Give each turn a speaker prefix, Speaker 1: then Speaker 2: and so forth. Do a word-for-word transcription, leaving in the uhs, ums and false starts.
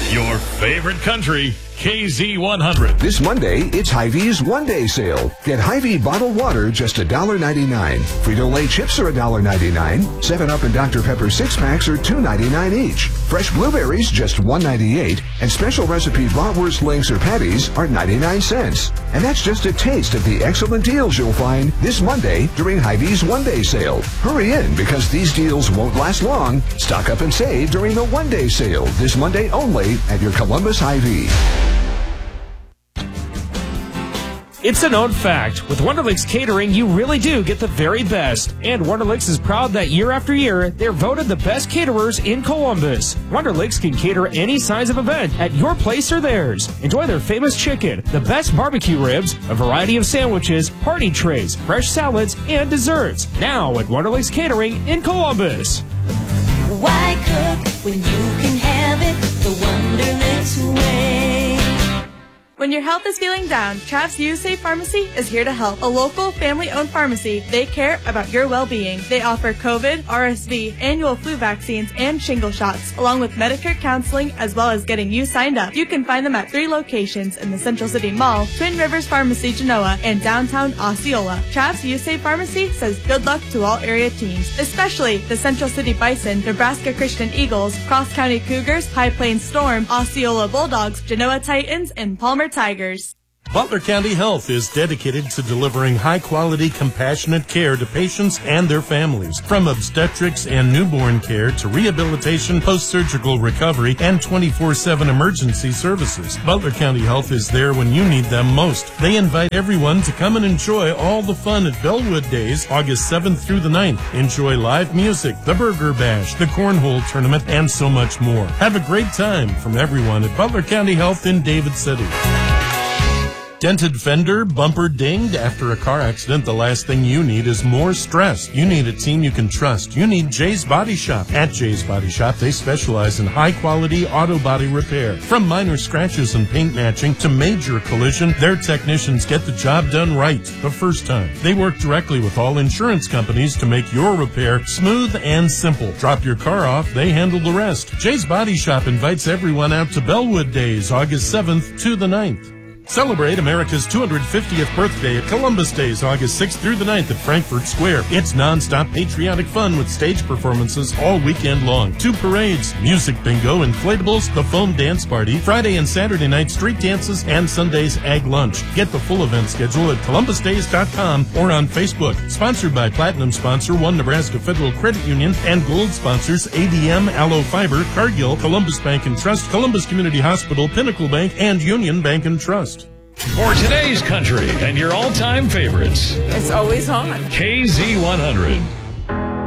Speaker 1: Your favorite country, K Z one hundred.
Speaker 2: This Monday, it's Hy-Vee's one-day sale. Get Hy-Vee bottled water just one dollar ninety-nine. Frito-Lay chips are one dollar ninety-nine. seven up and Doctor Pepper six-packs are two ninety-nine each. Fresh blueberries just one ninety-eight. And special recipe bratwurst links or patties are ninety-nine cents. And that's just a taste of the excellent deals you'll find this Monday during Hy-Vee's one-day sale. Hurry in because these deals won't last long. Stock up and save during the one-day sale this Monday only at your Columbus Hy-Vee.
Speaker 3: It's a known fact. With Wonderlicks Catering, you really do get the very best. And Wonderlicks is proud that year after year, they're voted the best caterers in Columbus. Wonderlicks can cater any size of event at your place or theirs. Enjoy their famous chicken, the best barbecue ribs, a variety of sandwiches, party trays, fresh salads, and desserts. Now at Wonderlicks Catering in Columbus.
Speaker 4: Why cook when you can have it the Wonderlicks way?
Speaker 5: When your health is feeling down, Trav's U S A Pharmacy is here to help. A local, family-owned pharmacy, they care about your well-being. They offer COVID, R S V, annual flu vaccines, and shingle shots, along with Medicare counseling, as well as getting you signed up. You can find them at three locations in the Central City Mall, Twin Rivers Pharmacy, Genoa, and downtown Osceola. Trav's U S A Pharmacy says good luck to all area teams, especially the Central City Bison, Nebraska Christian Eagles, Cross County Cougars, High Plains Storm, Osceola Bulldogs, Genoa Titans, and Palmer Tigers.
Speaker 6: Butler County Health is dedicated to delivering high-quality, compassionate care to patients and their families. From obstetrics and newborn care to rehabilitation, post-surgical recovery, and twenty-four seven emergency services. Butler County Health is there when you need them most. They invite everyone to come and enjoy all the fun at Bellwood Days, August seventh through the ninth. Enjoy live music, the Burger Bash, the Cornhole Tournament, and so much more. Have a great time from everyone at Butler County Health in David City. Dented fender, bumper dinged after a car accident, the last thing you need is more stress. You need a team you can trust. You need Jay's Body Shop. At Jay's Body Shop, they specialize in high-quality auto body repair. From minor scratches and paint matching to major collision, their technicians get the job done right the first time. They work directly with all insurance companies to make your repair smooth and simple. Drop your car off, they handle the rest. Jay's Body Shop invites everyone out to Bellwood Days, August seventh to the ninth. Celebrate America's two hundred fiftieth birthday at Columbus Days, August sixth through the ninth at Frankfurt Square. It's non-stop patriotic fun with stage performances all weekend long. Two parades, music bingo, inflatables, the foam dance party, Friday and Saturday night street dances, and Sunday's ag lunch. Get the full event schedule at columbus days dot com or on Facebook. Sponsored by Platinum sponsor One Nebraska Federal Credit Union and Gold sponsors A D M, Allo Fiber, Cargill, Columbus Bank and Trust, Columbus Community Hospital, Pinnacle Bank, and Union Bank and Trust.
Speaker 1: For today's country and your all-time favorites,
Speaker 7: it's always on
Speaker 1: K Z one hundred.